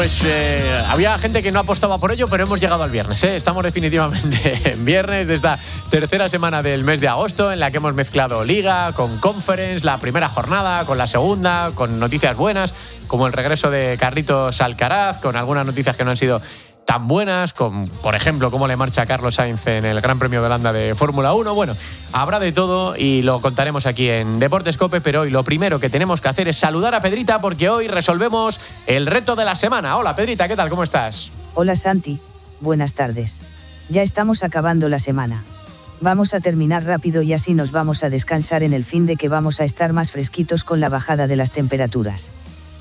Pues había gente que no apostaba por ello, pero hemos llegado al viernes, ¿eh? Estamos definitivamente en viernes de esta tercera semana del mes de agosto, en la que hemos mezclado Liga con Conference, la primera jornada con la segunda, con noticias buenas, como el regreso de Carlitos Alcaraz, con algunas noticias que no han sido tan buenas, con, por ejemplo, cómo le marcha a Carlos Sainz en el Gran Premio de Holanda de Fórmula 1. Bueno, habrá de todo y lo contaremos aquí en Deportes COPE, pero hoy lo primero que tenemos que hacer es saludar a Pedrita, porque hoy resolvemos el reto de la semana. Hola, Pedrita, ¿qué tal? ¿Cómo estás? Hola, Santi. Buenas tardes. Ya estamos acabando la semana. Vamos a terminar rápido y así nos vamos a descansar en el fin de que vamos a estar más fresquitos con la bajada de las temperaturas.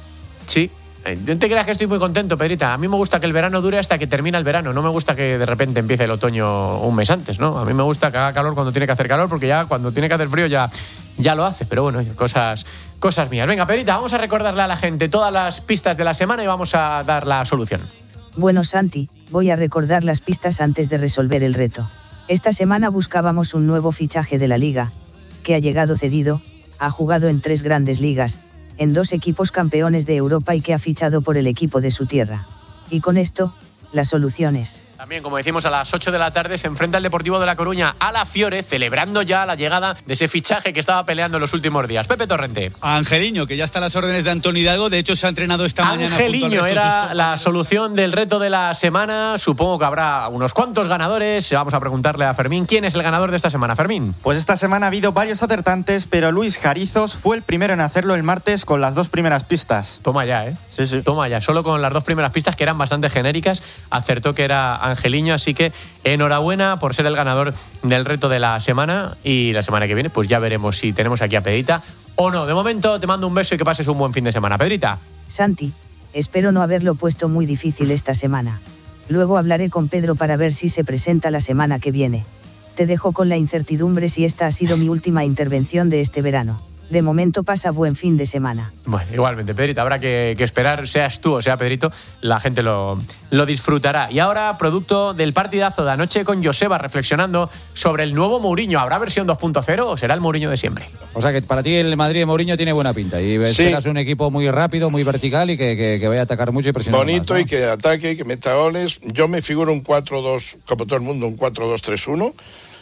Sí. No te creas que estoy muy contento, Pedrita. A mí me gusta que el verano dure hasta que termina el verano. No me gusta que de repente empiece el otoño un mes antes, ¿no? A mí me gusta que haga calor cuando tiene que hacer calor, porque ya cuando tiene que hacer frío ya lo hace. Pero bueno, cosas mías. Venga, Pedrita, vamos a recordarle a la gente todas las pistas de la semana y vamos a dar la solución. Bueno, Santi, voy a recordar las pistas antes de resolver el reto. Esta semana buscábamos un nuevo fichaje de la Liga, que ha llegado cedido, ha jugado en 3 grandes ligas, en 2 equipos campeones de Europa y que ha fichado por el equipo de su tierra. Y con esto, las soluciones. También, como decimos, a las 8 de la tarde se enfrenta el Deportivo de La Coruña a la Fiore, celebrando ya la llegada de ese fichaje que estaba peleando en los últimos días. Pepe Torrente. Angeliño, que ya está a las órdenes de Antoni Hidalgo. De hecho, se ha entrenado esta mañana. Angeliño era la solución del reto de la semana. Supongo que habrá unos cuantos ganadores. Vamos a preguntarle a Fermín. ¿Quién es el ganador de esta semana, Fermín? Pues esta semana ha habido varios acertantes, pero Luis Jarizos fue el primero en hacerlo el martes con las 2 primeras pistas. Toma ya, ¿eh? Sí. Toma ya. Solo con las 2 primeras pistas, que eran bastante genéricas, acertó que era Angeliño. Así que enhorabuena por ser el ganador del reto de la semana, y la semana que viene pues ya veremos si tenemos aquí a Pedrita o no. De momento te mando un beso y que pases un buen fin de semana, Pedrita. Santi, espero no haberlo puesto muy difícil esta semana. Luego hablaré con Pedro para ver si se presenta la semana que viene. Te dejo con la incertidumbre si esta ha sido mi última intervención de este verano. De momento pasa buen fin de semana. Bueno, igualmente, Pedrito, habrá que esperar, seas tú o sea Pedrito, la gente lo disfrutará. Y ahora, producto del partidazo de anoche con Joseba, reflexionando sobre el nuevo Mourinho. ¿Habrá versión 2.0 o será el Mourinho de siempre? O sea que para ti el Madrid de Mourinho tiene buena pinta y esperas un equipo muy rápido, muy vertical y que vaya a atacar mucho y presionar bonito más, ¿no? Y que ataque, que meta goles. Yo me figuro un 4-2, como todo el mundo, un 4-2-3-1.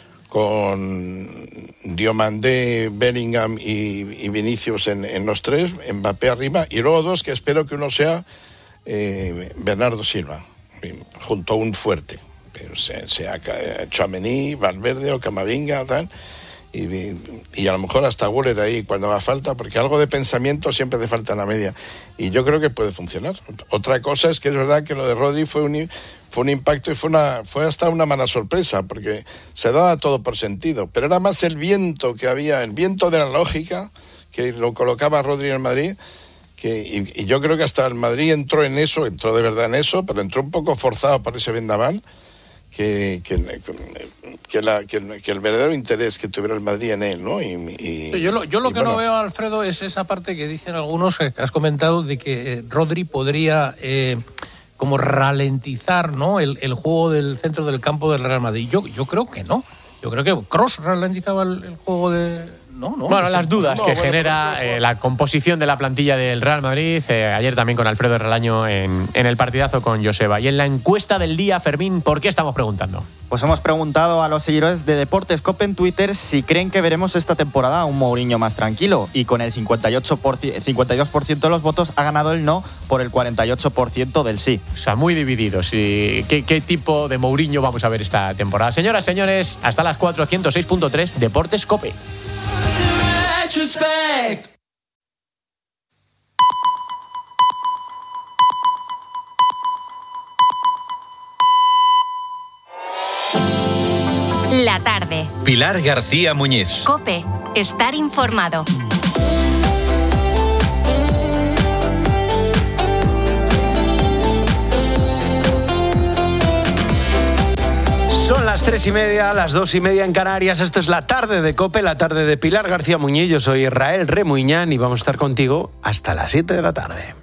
Con Diomandé, Bellingham y Vinicius en los 3, Mbappé arriba, y luego 2 que espero que uno sea Bernardo Silva, junto a un fuerte, sea Tchouaméni, Valverde o Camavinga, tal, y a lo mejor hasta Güler ahí cuando haga falta, porque algo de pensamiento siempre hace falta en la media, y yo creo que puede funcionar. Otra cosa es que es verdad que lo de Rodri fue un impacto y fue hasta una mala sorpresa, porque se daba todo por sentido, pero era más el viento que había, el viento de la lógica que lo colocaba Rodri en el Madrid, y yo creo que hasta el Madrid entró de verdad en eso, pero entró un poco forzado por ese vendaval, que el verdadero interés que tuviera el Madrid en él, ¿no? Yo lo que no veo, Alfredo, es esa parte que dicen algunos, que has comentado, de que Rodri podría como ralentizar, ¿no?, el juego del centro del campo del Real Madrid. Yo creo que no. Yo creo que Kroos ralentizaba el juego de... No, bueno, las dudas que genera la composición de la plantilla del Real Madrid. Ayer también con Alfredo Relaño en el partidazo con Joseba. Y en la encuesta del día, Fermín, ¿por qué estamos preguntando? Pues hemos preguntado a los seguidores de Deportes COPE en Twitter si creen que veremos esta temporada un Mourinho más tranquilo, y con el 52% de los votos ha ganado el no por el 48% del sí. O sea, muy divididos. ¿Qué tipo de Mourinho vamos a ver esta temporada? Señoras, señores, hasta las 4, 106.3 Deportes COPE. La tarde. Pilar García Muñiz. COPE. Estar informado. Son las 3:30, las 2:30 en Canarias. Esto es la tarde de COPE, la tarde de Pilar García Muñiz. Yo soy Israel Remuñán y vamos a estar contigo hasta las 7 de la tarde.